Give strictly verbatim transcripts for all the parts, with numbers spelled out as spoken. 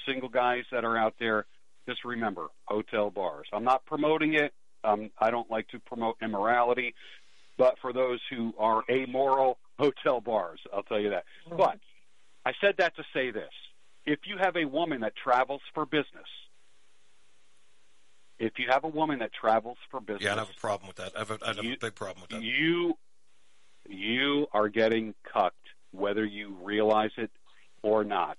single guys that are out there, just remember, hotel bars. I'm not promoting it. Um, I don't like to promote immorality. But for those who are amoral, hotel bars, I'll tell you that. But I said that to say this. If you have a woman that travels for business, if you have a woman that travels for business. Yeah, I have a problem with that. I have a, I have you, a big problem with that. You, you are getting cucked, whether you realize it or not.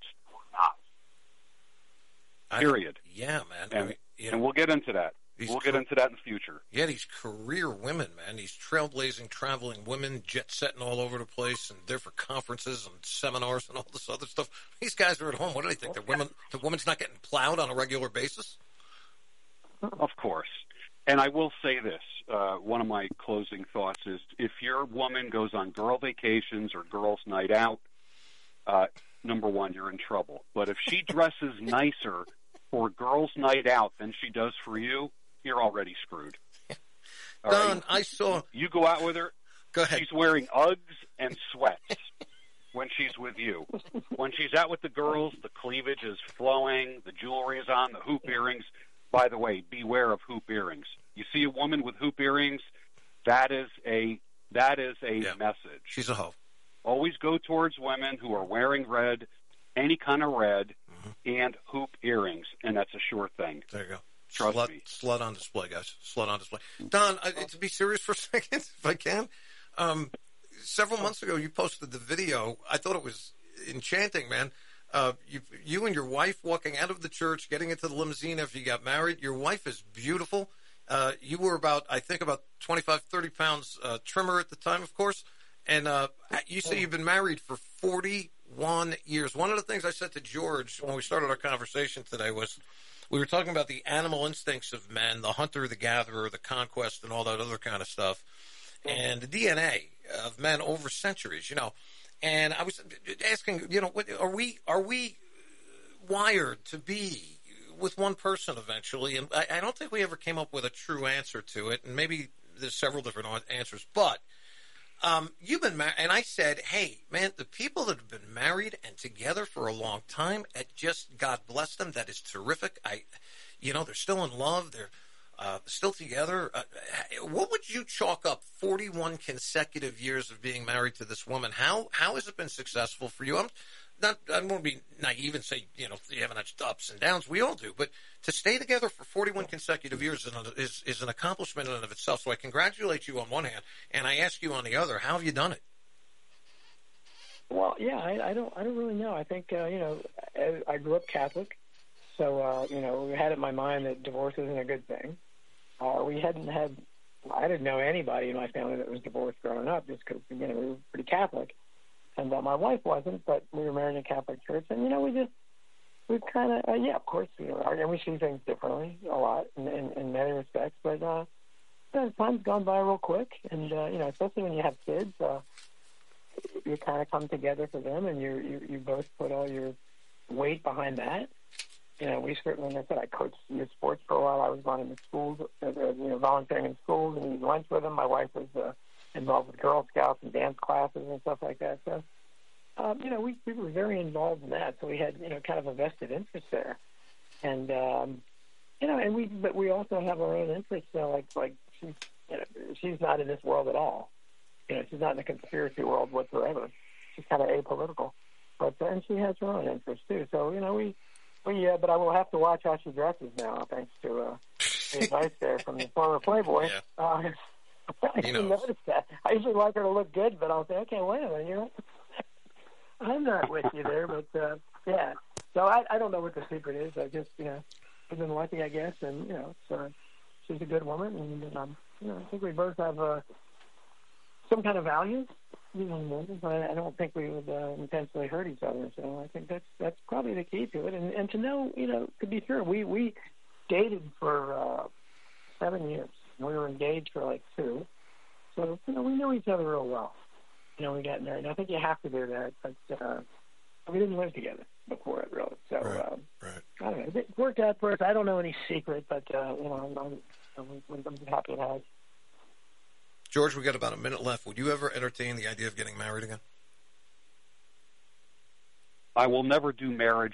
Period. I, yeah, man. And, I mean, you know, and we'll get into that. These we'll get into that in the future. Yeah, these career women, man. These trailblazing, traveling women, jet-setting all over the place, and they're for conferences and seminars and all this other stuff. These guys are at home. What do they think? The women, the woman's not getting plowed on a regular basis? Of course. And I will say this. Uh, one of my closing thoughts is if your woman goes on girl vacations or girls' night out, uh, number one, you're in trouble. But if she dresses nicer for girls' night out than she does for you, you're already screwed. All Don, right? I saw... You go out with her, go ahead. She's wearing Uggs and sweats when she's with you. When she's out with the girls, the cleavage is flowing, the jewelry is on, the hoop earrings. By the way, beware of hoop earrings. You see a woman with hoop earrings, that is a that is a yeah. message. She's a hoe. Always go towards women who are wearing red, any kind of red, mm-hmm. and hoop earrings, and that's a sure thing. There you go. Trust slut, me. Slut on display, guys. Slut on display. Don, I, to be serious for a second, if I can, um, several months ago you posted the video. I thought it was enchanting, man. Uh, you, you and your wife walking out of the church, getting into the limousine after you got married. Your wife is beautiful. Uh, you were about, I think, about twenty-five, thirty pounds uh, trimmer at the time, of course. And uh, you say you've been married for forty-one years. One of the things I said to George when we started our conversation today was we were talking about the animal instincts of men, the hunter, the gatherer, the conquest, and all that other kind of stuff, and the D N A of men over centuries, you know. And I was asking, you know, what, are we are we wired to be with one person eventually? And I, I don't think we ever came up with a true answer to it. And maybe there's several different answers. But um, you've been married, and I said, hey, man, the people that have been married and together for a long time, it just God bless them. That is terrific. I, you know, they're still in love. They're Uh, still together. Uh, what would you chalk up forty-one consecutive years of being married to this woman? How how has it been successful for you? I'm not. I don't want to be naive and say you know you haven't had ups and downs. We all do, but to stay together for forty-one consecutive years is is an accomplishment in and of itself. So I congratulate you on one hand, and I ask you on the other, how have you done it? Well, yeah, I, I don't I don't really know. I think uh, you know I, I grew up Catholic. So, uh, you know, we had it in my mind that divorce isn't a good thing. Uh, we hadn't had, I didn't know anybody in my family that was divorced growing up just because, you know, we were pretty Catholic. And uh, my wife wasn't, but we were married in a Catholic church. And, you know, we just, we kind of, uh, yeah, of course, you know, and we see things differently a lot in, in, in many respects. But uh, you know, time's gone by real quick. And, uh, you know, especially when you have kids, uh, you kind of come together for them and you, you, you both put all your weight behind that. You know, we certainly, like I said, I coached youth sports for a while. I was running the schools, uh, you know, volunteering in schools and eating lunch with them. My wife was uh, involved with Girl Scouts and dance classes and stuff like that. So, um, you know, we, we were very involved in that. So we had, you know, kind of a vested interest there. And, um, you know, and we, but we also have our own interests. You know, like, like she's, you know, she's not in this world at all. You know, she's not in the conspiracy world whatsoever. She's kind of apolitical. But, uh, and she has her own interests too. So, you know, we, Well, yeah, but I will have to watch how she dresses now, thanks to uh, the advice there from the former Playboy. Yeah. Uh, I didn't notice that. I usually like her to look good, but I'll say, okay, wait a minute, you know, I'm not with you there, but uh, yeah. So I, I don't know what the secret is. I just, you know, I've been lucky, I guess, and you know, so she's a good woman, and um, you know, I think we both have uh, some kind of values. You know, I don't think we would uh, intentionally hurt each other. So I think that's that's probably the key to it. And and to know, you know, to be sure, we we dated for uh, seven years. We were engaged for like two. So you know, we knew each other real well. You know, we got married. And I think you have to do that. But uh, we didn't live together before it, really. So right, um, right. I don't know. It worked out for us. I don't know any secret, but uh, you know, I'm, I'm, I'm happy to have. George, we got about a minute left. Would you ever entertain the idea of getting married again? I will never do marriage